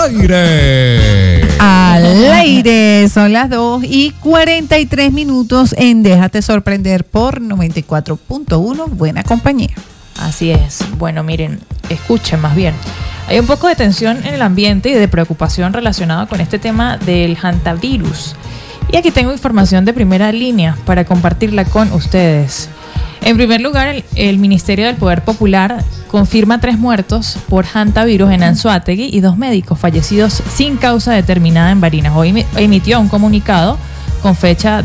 aire. Al aire, son las 2:43 en Déjate Sorprender por 94.1, Buena Compañía. Así es. Bueno, miren, escuchen más bien. Hay un poco de tensión en el ambiente y de preocupación relacionada con este tema del hantavirus. Y aquí tengo información de primera línea para compartirla con ustedes. En primer lugar, el Ministerio del Poder Popular confirma 3 muertos por hantavirus en Anzoátegui y 2 médicos fallecidos sin causa determinada en Barinas. Hoy emitió un comunicado con fecha